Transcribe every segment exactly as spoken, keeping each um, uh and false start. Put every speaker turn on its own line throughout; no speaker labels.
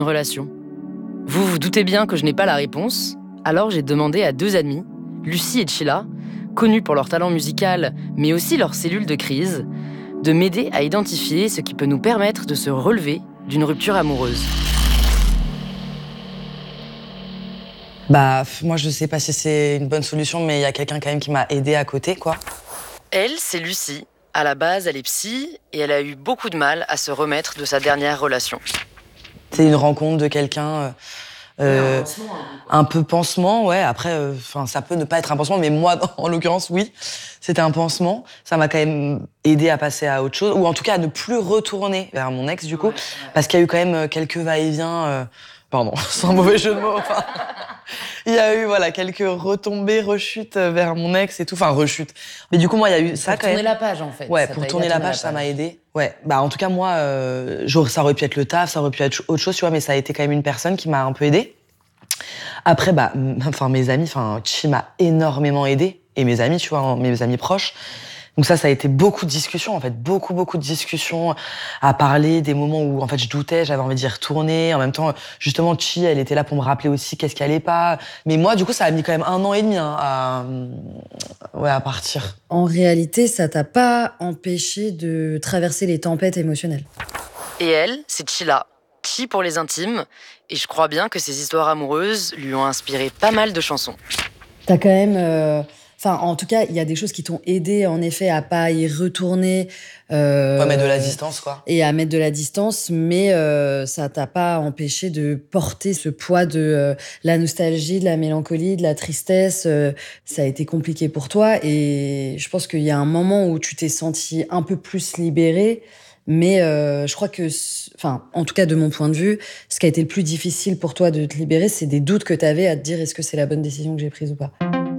relation. Vous vous doutez bien que je n'ai pas la réponse, alors j'ai demandé à deux amies, Lucie et Chila, connues pour leur talent musical, mais aussi leur cellule de crise, de m'aider à identifier ce qui peut nous permettre de se relever d'une rupture amoureuse.
Bah, moi, je sais pas si c'est une bonne solution, mais il y a quelqu'un quand même qui m'a aidée à côté, quoi.
Elle, c'est Lucie. À la base, elle est psy et elle a eu beaucoup de mal à se remettre de sa dernière relation.
C'est une rencontre de quelqu'un... Euh,
un, pansement,
un peu pansement, ouais. Après, enfin, euh, ça peut ne pas être un pansement, mais moi, en l'occurrence, oui, c'était un pansement. Ça m'a quand même aidé à passer à autre chose, ou en tout cas à ne plus retourner vers mon ex, du coup, ouais, ouais. Parce qu'il y a eu quand même quelques va-et-vient, euh, pardon, sans mauvais jeu de mots. Enfin, il y a eu voilà quelques retombées, rechutes vers mon ex et tout, enfin rechutes. Mais du coup, moi, il y a eu ça
pour
quand même.
Pour tourner la page, en fait.
Ouais, ça pour tourner la page, la page, ça m'a aidé. Ouais, bah en tout cas moi, euh, ça aurait pu être le taf, ça aurait pu être autre chose, tu vois, mais ça a été quand même une personne qui m'a un peu aidée. Après, bah, enfin mes amis, enfin Chi m'a énormément aidée et mes amis, tu vois, mes amis proches. Donc ça, ça a été beaucoup de discussions, en fait, beaucoup, beaucoup de discussions à parler, des moments où, en fait, je doutais, j'avais envie d'y retourner. En même temps, justement, Chi, elle était là pour me rappeler aussi qu'est-ce qui allait pas. Mais moi, du coup, ça a mis quand même un an et demi hein, à, ouais, à partir.
En réalité, ça t'a pas empêché de traverser les tempêtes émotionnelles.
Et elle, c'est Chila. Chi pour les intimes. Et je crois bien que ces histoires amoureuses lui ont inspiré pas mal de chansons.
T'as quand même... Euh... Enfin, en tout cas, il y a des choses qui t'ont aidé, en effet, à pas y retourner.
Euh, ouais, mettre de la distance, quoi.
Et à mettre de la distance, mais euh, ça t'a pas empêché de porter ce poids de euh, la nostalgie, de la mélancolie, de la tristesse. Euh, ça a été compliqué pour toi, et je pense qu'il y a un moment où tu t'es senti un peu plus libérée, mais euh, je crois que, enfin, en tout cas de mon point de vue, ce qui a été le plus difficile pour toi de te libérer, c'est des doutes que t'avais à te dire est-ce que c'est la bonne décision que j'ai prise ou pas.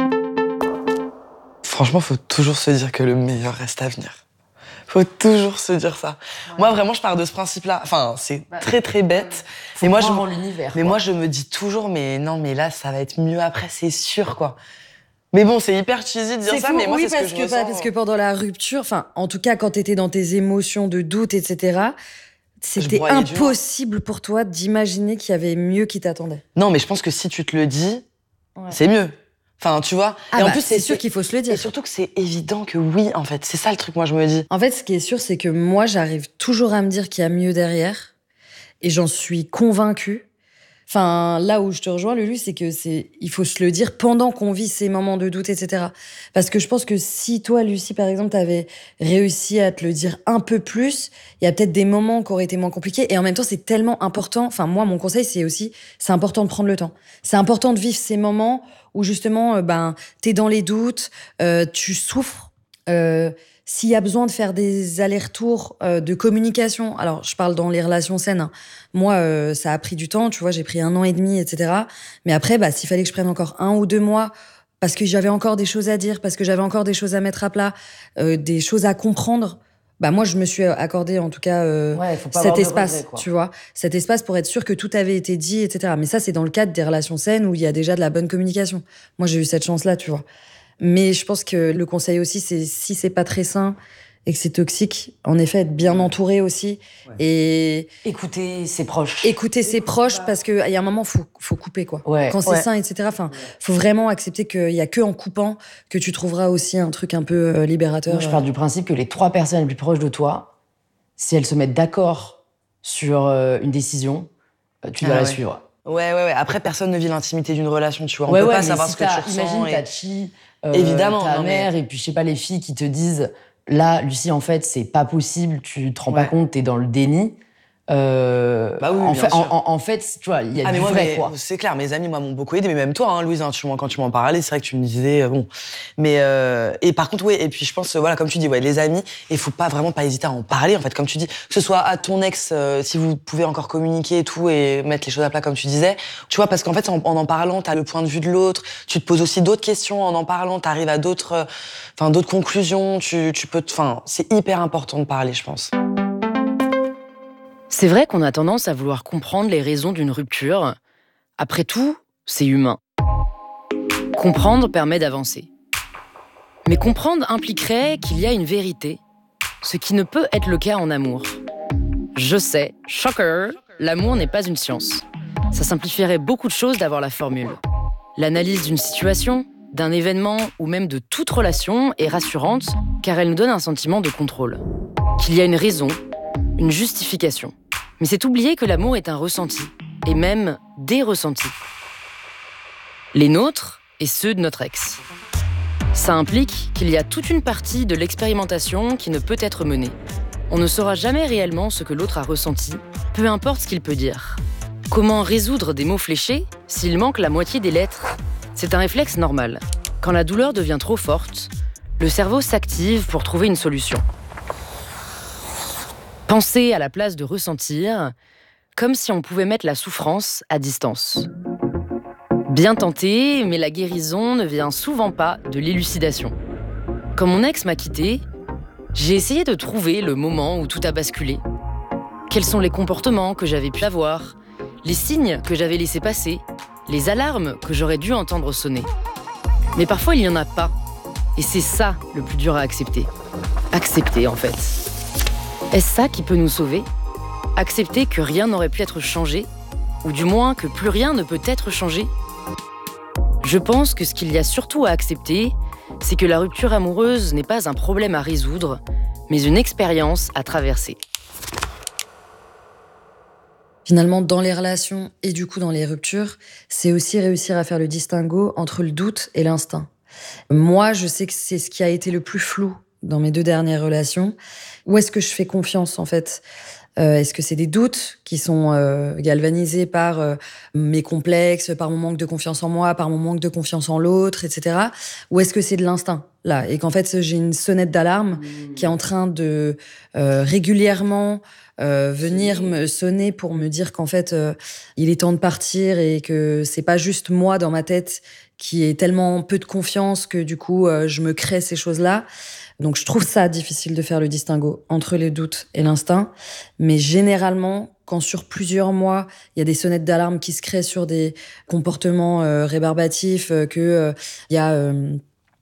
Franchement, faut toujours se dire que le meilleur reste à venir. Faut toujours se dire ça. Ouais. Moi, vraiment, je pars de ce principe-là. Enfin, c'est bah, très, très bête.
Faut
mais moi, je,
l'univers,
mais moi, je me dis toujours, mais non, mais là, ça va être mieux après, c'est sûr, quoi. Mais bon, c'est hyper cheesy de dire ça,
fou,
mais moi,
oui,
c'est ce
parce
que,
que
je ressens.
Parce que pendant la rupture, enfin, en tout cas, quand t'étais dans tes émotions de doute, et cetera, c'était impossible pour toi d'imaginer qu'il y avait mieux qui t'attendait.
Non, mais je pense que si tu te le dis, ouais. c'est mieux. Enfin, tu vois.
Ah
et
bah,
en plus,
c'est sûr qu'il faut se le dire.
Et surtout que c'est évident que oui, en fait. C'est ça le truc, moi, je me dis.
En fait, ce qui est sûr, c'est que moi, j'arrive toujours à me dire qu'il y a mieux derrière. Et j'en suis convaincue. Enfin, là où je te rejoins, Lulu, c'est que c'est, il faut se le dire pendant qu'on vit ces moments de doute, et cetera. Parce que je pense que si toi, Lucie, par exemple, t'avais réussi à te le dire un peu plus, il y a peut-être des moments qui auraient été moins compliqués. Et en même temps, c'est tellement important. Enfin, moi, mon conseil, c'est aussi, c'est important de prendre le temps. C'est important de vivre ces moments où justement, euh, ben, t'es dans les doutes, euh, tu souffres. Euh, S'il y a besoin de faire des allers-retours euh, de communication, alors je parle dans les relations saines, hein. Moi, euh, ça a pris du temps, tu vois, j'ai pris un an et demi, et cetera. Mais après, bah, s'il fallait que je prenne encore un ou deux mois, parce que j'avais encore des choses à dire, parce que j'avais encore des choses à mettre à plat, euh, des choses à comprendre, bah moi, je me suis accordé en tout cas euh,
ouais, faut pas
cet espace,
regret, quoi.
tu vois, cet espace pour être sûr que tout avait été dit, et cetera. Mais ça, c'est dans le cadre des relations saines où il y a déjà de la bonne communication. Moi, j'ai eu cette chance-là, tu vois. Mais je pense que le conseil aussi, c'est si c'est pas très sain et que c'est toxique, en effet, être bien entouré aussi. Ouais. Et
écouter ses proches.
Écouter ses proches, parce qu'il y a un moment, faut, faut couper, quoi.
Ouais.
Quand c'est
ouais.
sain, et cetera. Enfin, faut vraiment accepter qu'il y a que en coupant que tu trouveras aussi un truc un peu euh, libérateur.
Moi, je pars du principe que les trois personnes les plus proches de toi, si elles se mettent d'accord sur euh, une décision, tu dois ah, la
ouais.
suivre.
Ouais, ouais, ouais. Après, personne ne vit l'intimité d'une relation, tu vois. On
ouais,
peut
ouais,
pas savoir
si
ce que tu ressens.
Imagine,
et...
t'as Chi, euh,
évidemment,
ta
non,
mère,
mais...
et puis je sais pas, les filles qui te disent là, Lucie, en fait, c'est pas possible, tu te rends ouais. pas compte, t'es dans le déni. Euh,
bah oui,
en,
bien
fait,
sûr.
En, en fait, tu vois, il y a
ah,
du
mais moi,
vrai,
mais,
quoi.
C'est clair, mes amis, moi, m'ont beaucoup aidé, mais même toi, hein, Louise, hein, tu, quand tu m'en parlais, c'est vrai que tu me disais, euh, bon. Mais, euh, et par contre, oui, et puis je pense, euh, voilà, comme tu dis, ouais, les amis, il faut pas vraiment pas hésiter à en parler, en fait, comme tu dis, que ce soit à ton ex, euh, si vous pouvez encore communiquer et tout, et mettre les choses à plat, comme tu disais, tu vois, parce qu'en fait, en, en en parlant, t'as le point de vue de l'autre, tu te poses aussi d'autres questions en en parlant, t'arrives à d'autres, enfin, euh, d'autres conclusions, tu, tu peux, enfin, c'est hyper important de parler, je pense.
C'est vrai qu'on a tendance à vouloir comprendre les raisons d'une rupture. Après tout, c'est humain. Comprendre permet d'avancer. Mais comprendre impliquerait qu'il y a une vérité, ce qui ne peut être le cas en amour. Je sais, shocker, l'amour n'est pas une science. Ça simplifierait beaucoup de choses d'avoir la formule. L'analyse d'une situation, d'un événement ou même de toute relation est rassurante car elle nous donne un sentiment de contrôle. Qu'il y a une raison, une justification. Mais c'est oublier que l'amour est un ressenti, et même des ressentis. Les nôtres et ceux de notre ex. Ça implique qu'il y a toute une partie de l'expérimentation qui ne peut être menée. On ne saura jamais réellement ce que l'autre a ressenti, peu importe ce qu'il peut dire. Comment résoudre des mots fléchés s'il manque la moitié des lettres ? C'est un réflexe normal. Quand la douleur devient trop forte, le cerveau s'active pour trouver une solution. Penser à la place de ressentir, comme si on pouvait mettre la souffrance à distance. Bien tenté, mais la guérison ne vient souvent pas de l'élucidation. Quand mon ex m'a quitté, j'ai essayé de trouver le moment où tout a basculé. Quels sont les comportements que j'avais pu avoir, les signes que j'avais laissés passer, les alarmes que j'aurais dû entendre sonner. Mais parfois, il n'y en a pas. Et c'est ça le plus dur à accepter. Accepter, en fait. Est-ce ça qui peut nous sauver ? Accepter que rien n'aurait pu être changé ? Ou du moins que plus rien ne peut être changé ? Je pense que ce qu'il y a surtout à accepter, c'est que la rupture amoureuse n'est pas un problème à résoudre, mais une expérience à traverser.
Finalement, dans les relations et du coup dans les ruptures, c'est aussi réussir à faire le distinguo entre le doute et l'instinct. Moi, je sais que c'est ce qui a été le plus flou dans mes deux dernières relations. Où est-ce que je fais confiance, en fait ? Euh, est-ce que c'est des doutes qui sont euh, galvanisés par euh, mes complexes, par mon manque de confiance en moi, par mon manque de confiance en l'autre, et cetera. Ou est-ce que c'est de l'instinct, là ? Et qu'en fait, j'ai une sonnette d'alarme mmh. qui est en train de euh, régulièrement euh, venir me sonner pour me dire qu'en fait, euh, il est temps de partir et que c'est pas juste moi dans ma tête qui ai tellement peu de confiance que du coup, euh, je me crée ces choses-là. Donc, je trouve ça difficile de faire le distinguo entre les doutes et l'instinct. Mais généralement, quand sur plusieurs mois, il y a des sonnettes d'alarme qui se créent sur des comportements euh, rébarbatifs, euh, que euh, il y a euh,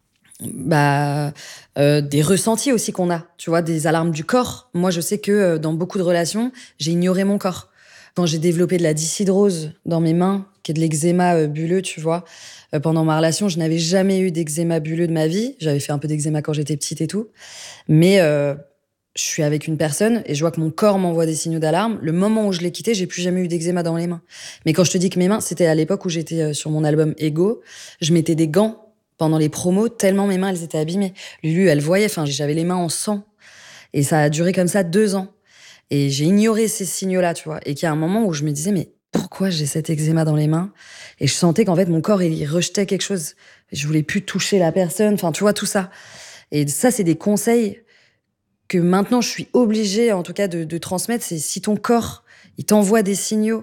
bah, euh, des ressentis aussi qu'on a, tu vois, des alarmes du corps. Moi, je sais que euh, dans beaucoup de relations, j'ai ignoré mon corps. Quand j'ai développé de la dyshydrose dans mes mains, qui est de l'eczéma euh, bulleux, tu vois, euh, pendant ma relation, je n'avais jamais eu d'eczéma bulleux de ma vie. J'avais fait un peu d'eczéma quand j'étais petite et tout. Mais euh, je suis avec une personne et je vois que mon corps m'envoie des signaux d'alarme. Le moment où je l'ai quitté, j'ai plus jamais eu d'eczéma dans les mains. Mais quand je te dis que mes mains, c'était à l'époque où j'étais euh, sur mon album Ego, je mettais des gants pendant les promos, tellement mes mains, elles étaient abîmées. Lulu, elle voyait, enfin, j'avais les mains en sang. Et ça a duré comme ça deux ans. Et j'ai ignoré ces signaux-là, tu vois. Et qu'il y a un moment où je me disais, mais pourquoi j'ai cet eczéma dans les mains ? Et je sentais qu'en fait, mon corps, il rejetait quelque chose. Je voulais plus toucher la personne. Enfin, tu vois, tout ça. Et ça, c'est des conseils que maintenant, je suis obligée, en tout cas, de, de transmettre. C'est si ton corps, il t'envoie des signaux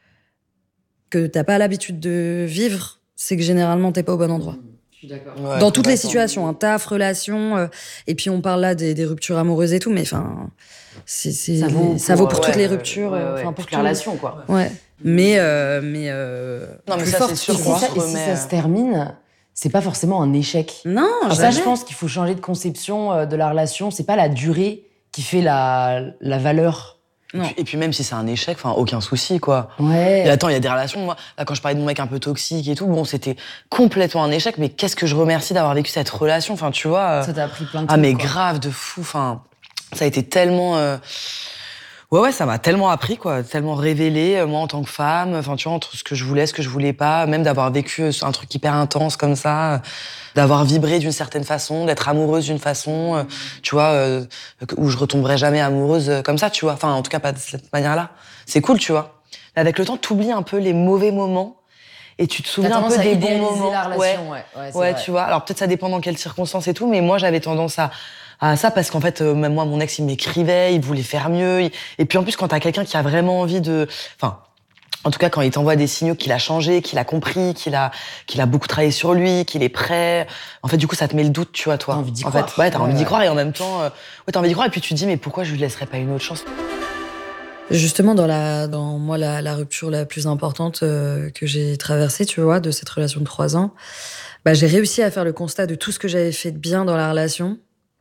que t'as pas l'habitude de vivre, c'est que généralement, t'es pas au bon endroit.
Je suis d'accord.
Ouais,
Dans toutes les
complètement.
situations, hein, taf, relation, euh, et puis on parle là des, des ruptures amoureuses et tout, mais enfin, c'est, c'est,
Ça vaut
ça
pour,
vaut pour
euh,
toutes
ouais,
les
ouais,
ruptures,
ouais,
euh,
ouais,
enfin pour
toutes les
tout.
relations, quoi.
Ouais. Mais, euh, mais, euh,
Non, mais
plus
ça,
forte,
c'est sûr,
Et
tu
si,
vois.
ça, et si
Mais,
ça
euh,
se termine, c'est pas forcément un échec.
Non,
Alors ça,
jamais.
je pense qu'il faut changer de conception euh, de la relation. C'est pas la durée qui fait la, la valeur.
Et
Non.
puis, et puis même si c'est un échec, enfin aucun souci quoi.
Ouais.
Et attends, il y a des relations, moi, là quand je parlais de mon mec un peu toxique et tout, bon c'était complètement un échec, mais qu'est-ce que je remercie d'avoir vécu cette relation, enfin tu vois. euh,
Ça t'a appris plein de
Ah
trucs.
mais
quoi.
grave, de fou, enfin ça a été tellement... euh, Ouais, ouais, ça m'a tellement appris, quoi, tellement révélé, euh, moi, en tant que femme, enfin, tu vois, entre ce que je voulais, ce que je voulais pas, même d'avoir vécu euh, un truc hyper intense comme ça, euh, d'avoir vibré d'une certaine façon, d'être amoureuse d'une façon, euh, tu vois, euh, où je retomberais jamais amoureuse euh, comme ça, tu vois, enfin, en tout cas, pas de cette manière-là. C'est cool, tu vois. Avec le temps, t'oublies un peu les mauvais moments et tu te
T'as
souviens un
tendance
peu
à
des bons
idéaliser
moments.
la relation, ouais. Ouais, c'est
Ouais,
vrai.
tu vois. Alors peut-être ça dépend dans quelles circonstances et tout, mais moi j'avais tendance à, à ça parce qu'en fait, euh, même moi, mon ex, il m'écrivait, il voulait faire mieux. il- Et puis en plus, quand t'as quelqu'un qui a vraiment envie de, enfin, en tout cas, quand il t'envoie des signaux qu'il a changé, qu'il a compris, qu'il a, qu'il a beaucoup travaillé sur lui, qu'il est prêt. En fait, du coup, ça te met le doute, tu vois, toi.
T'as envie d'y
en
croire.
fait, ouais, t'as
Ouais,
envie d'y
ouais.
croire et en même temps, euh, ouais, t'as envie d'y croire et puis tu te dis, mais pourquoi je lui laisserais pas une autre chance?
Justement, dans la, dans moi, la, la rupture la plus importante euh, que j'ai traversée, tu vois, de cette relation de trois ans, bah, j'ai réussi à faire le constat de tout ce que j'avais fait de bien dans la relation,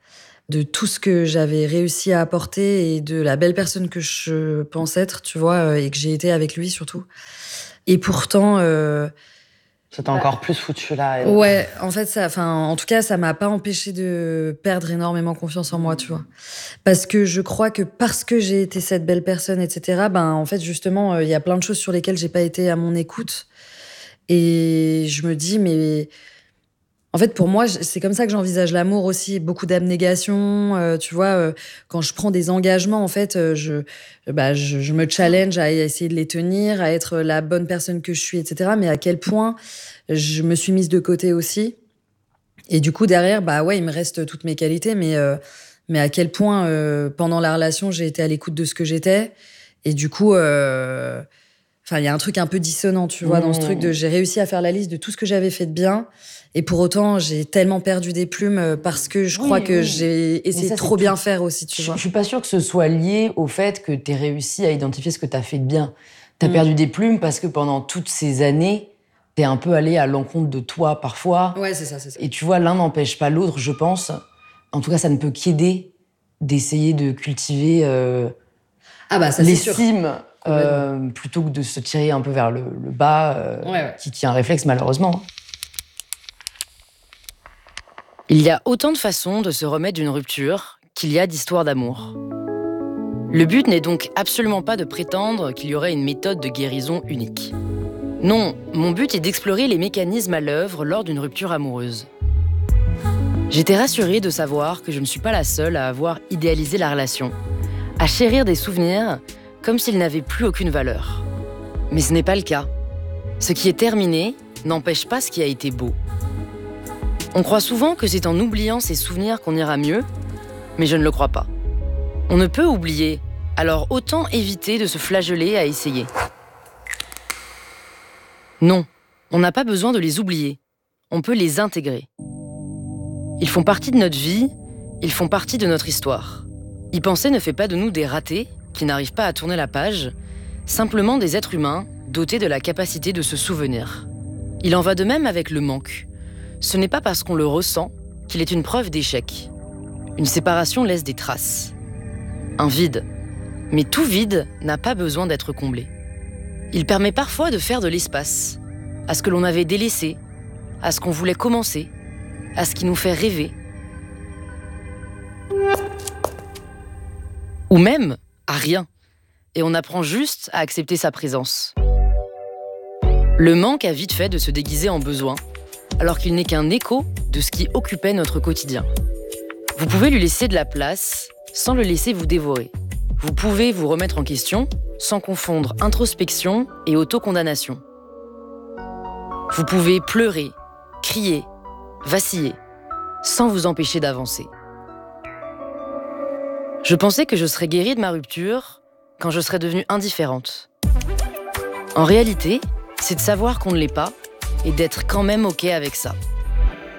de tout ce que j'avais réussi à apporter et de la belle personne que je pense être, tu vois, et que j'ai été avec lui surtout. Et pourtant... Euh,
ça t'a bah, encore plus foutu là.
Et... Ouais, en fait, ça, enfin, en tout cas, ça m'a pas empêché de perdre énormément confiance en moi, tu vois. Parce que je crois que parce que j'ai été cette belle personne, et cetera, ben, en fait, justement, il euh, y a plein de choses sur lesquelles j'ai pas été à mon écoute. Et je me dis, mais... En fait, pour moi, c'est comme ça que j'envisage l'amour aussi. Beaucoup d'abnégation, euh, tu vois. Euh, quand je prends des engagements, en fait, euh, je, bah, je, je me challenge à essayer de les tenir, à être la bonne personne que je suis, et cetera. Mais à quel point je me suis mise de côté aussi. Et du coup, derrière, bah ouais, il me reste toutes mes qualités, mais, euh, mais à quel point, euh, pendant la relation, j'ai été à l'écoute de ce que j'étais. Et du coup... Euh, Enfin, il y a un truc un peu dissonant, tu vois, mmh. dans ce truc de j'ai réussi à faire la liste de tout ce que j'avais fait de bien. Et pour autant, j'ai tellement perdu des plumes parce que je crois oui, que oui. j'ai essayé ça, de trop bien tout... faire aussi, tu
je,
vois.
Je suis pas sûre que ce soit lié au fait que t'aies réussi à identifier ce que t'as fait de bien. T'as mmh. perdu des plumes parce que pendant toutes ces années, t'es un peu allé à l'encontre de toi parfois.
Ouais, c'est ça, c'est ça.
Et tu vois, l'un n'empêche pas l'autre, je pense. En tout cas, ça ne peut qu'aider d'essayer de cultiver euh,
ah bah, ça,
l'estime. Euh, plutôt que de se tirer un peu vers le, le bas, euh, ouais, ouais. Qui, qui est un réflexe malheureusement.
Il y a autant de façons de se remettre d'une rupture qu'il y a d'histoires d'amour. Le but n'est donc absolument pas de prétendre qu'il y aurait une méthode de guérison unique. Non, mon but est d'explorer les mécanismes à l'œuvre lors d'une rupture amoureuse. J'étais rassurée de savoir que je ne suis pas la seule à avoir idéalisé la relation, à chérir des souvenirs comme s'ils n'avaient plus aucune valeur. Mais ce n'est pas le cas. Ce qui est terminé n'empêche pas ce qui a été beau. On croit souvent que c'est en oubliant ces souvenirs qu'on ira mieux, mais je ne le crois pas. On ne peut oublier, alors autant éviter de se flageller à essayer. Non, on n'a pas besoin de les oublier. On peut les intégrer. Ils font partie de notre vie, ils font partie de notre histoire. Y penser ne fait pas de nous des ratés, qui n'arrivent pas à tourner la page, simplement des êtres humains dotés de la capacité de se souvenir. Il en va de même avec le manque. Ce n'est pas parce qu'on le ressent qu'il est une preuve d'échec. Une séparation laisse des traces. Un vide. Mais tout vide n'a pas besoin d'être comblé. Il permet parfois de faire de l'espace, à ce que l'on avait délaissé, à ce qu'on voulait commencer, à ce qui nous fait rêver. Ou même à rien, et on apprend juste à accepter sa présence. Le manque a vite fait de se déguiser en besoin, alors qu'il n'est qu'un écho de ce qui occupait notre quotidien. Vous pouvez lui laisser de la place sans le laisser vous dévorer. Vous pouvez vous remettre en question sans confondre introspection et autocondamnation. Vous pouvez pleurer, crier, vaciller, sans vous empêcher d'avancer. Je pensais que je serais guérie de ma rupture quand je serais devenue indifférente. En réalité, c'est de savoir qu'on ne l'est pas et d'être quand même OK avec ça.